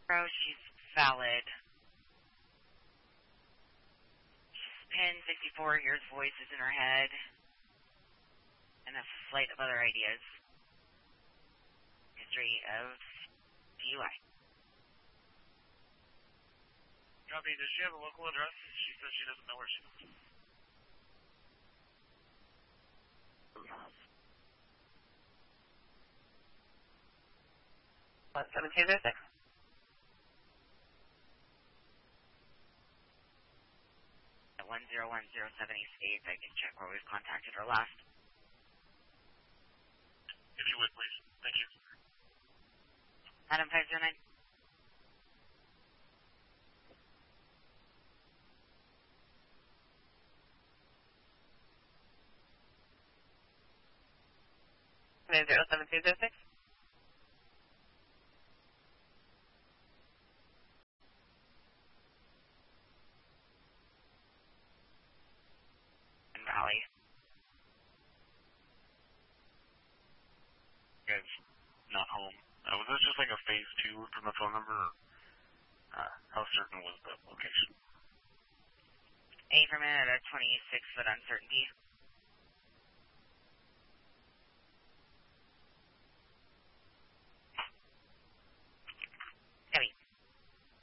Bro, she's valid. She's pin 64, hears voices in her head, and a flight of other ideas. History of DUI. Copy, does she have a local address? She says she doesn't know where she lives. 1706. At 101070 States, I can check where we've contacted her last. If you would, please. Thank you. Adam 509. And 01706. And Valley. Guys, not home. Was this just like a phase 2 from the phone number? Or, how certain was the location? A for minute at 26 foot uncertainty.